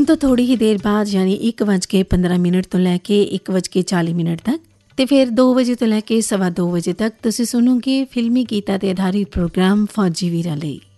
ਤੋਂ ਥੋੜ੍ਹੀ ਹੀ ਦੇਰ ਬਾਅਦ ਯਾਨੀ 1:15 ਤੋਂ ਲੈ ਕੇ 1:40 ਤੱਕ ਅਤੇ ਫਿਰ 2 ਵਜੇ ਤੋਂ ਲੈ ਕੇ 2:15 ਵਜੇ ਤੱਕ ਤੁਸੀਂ ਸੁਣੋਗੇ ਫਿਲਮੀ ਗੀਤਾਂ 'ਤੇ ਆਧਾਰਿਤ ਪ੍ਰੋਗਰਾਮ ਫੌਜੀ ਵੀਰਾਂ ਲਈ।